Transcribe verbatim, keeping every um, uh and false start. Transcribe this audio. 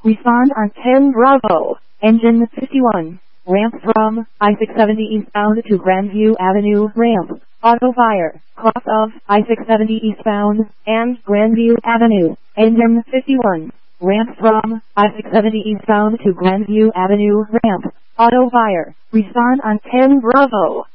Respond on ten Bravo. Engine fifty-one. Ramp from I six seventy eastbound to Grandview Avenue. Ramp. Auto fire. Cross of I six seventy eastbound and Grandview Avenue. Engine fifty-one. Ramp from I six seventy eastbound to Grandview Avenue. Ramp. Auto fire. Respond on ten Bravo.